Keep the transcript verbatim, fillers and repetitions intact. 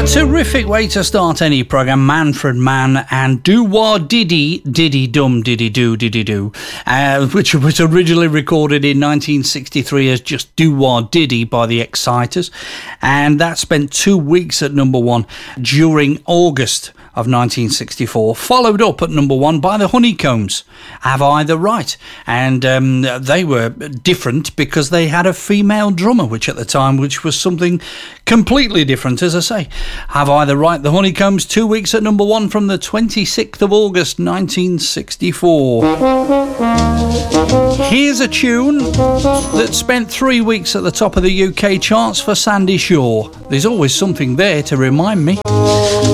Terrific way to start any programme, Manfred Mann and Do-Wah Diddy, Diddy Dum Diddy Do Diddy Do, uh, which was originally recorded in nineteen sixty-three as just Do-Wah Diddy by the Exciters, and that spent two weeks at number one during August of nineteen sixty-four, followed up at number one by the Honeycombs, Have I the Right? And um, they were different because they had a female drummer, which at the time, which was something completely different, as I say. Have I the Right? The Honeycombs, two weeks at number one from the twenty-sixth of August, nineteen sixty-four. Here's a tune that spent three weeks at the top of the U K charts for Sandy Shaw. There's always something there to remind me.